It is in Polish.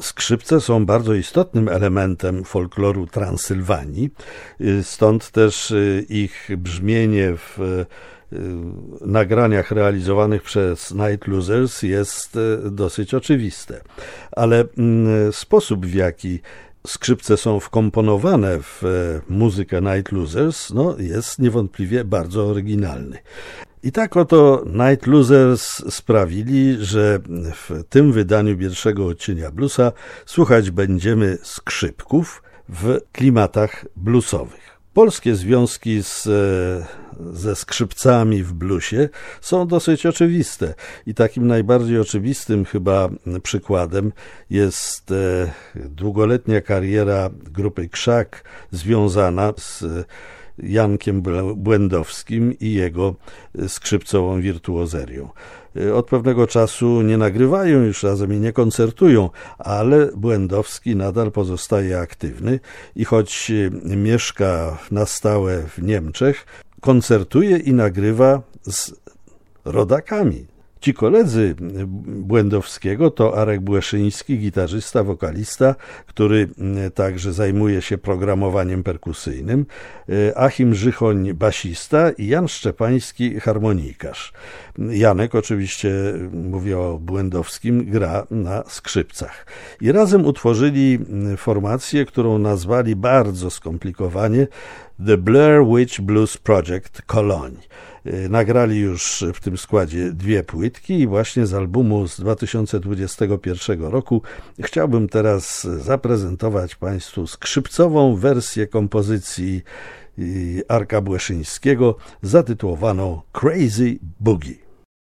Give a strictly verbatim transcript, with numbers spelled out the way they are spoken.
Skrzypce są bardzo istotnym elementem folkloru Transylwanii, stąd też ich brzmienie w nagraniach realizowanych przez Night Losers jest dosyć oczywiste. Ale sposób, w jaki skrzypce są wkomponowane w muzykę Night Losers, no, jest niewątpliwie bardzo oryginalny. I tak oto Night Losers sprawili, że w tym wydaniu pierwszego odcienia bluesa słuchać będziemy skrzypków w klimatach bluesowych. Polskie związki z, ze skrzypcami w bluesie są dosyć oczywiste i takim najbardziej oczywistym chyba przykładem jest długoletnia kariera grupy Krzak związana z Jankiem Błędowskim i jego skrzypcową wirtuozerią. Od pewnego czasu nie nagrywają już razem i nie koncertują, ale Błędowski nadal pozostaje aktywny i choć mieszka na stałe w Niemczech, koncertuje i nagrywa z rodakami. Ci koledzy Błędowskiego to Arek Błeszyński, gitarzysta, wokalista, który także zajmuje się programowaniem perkusyjnym, Achim Żychoń, basista i Jan Szczepański, harmonikarz. Janek, oczywiście mówię o Błędowskim, gra na skrzypcach. I razem utworzyli formację, którą nazwali bardzo skomplikowanie The Blair Witch Blues Project Cologne. Nagrali już w tym składzie dwie płytki i właśnie z albumu z dwa tysiące dwudziestego pierwszego roku chciałbym teraz zaprezentować Państwu skrzypcową wersję kompozycji Arka Błeszyńskiego zatytułowaną Crazy Boogie.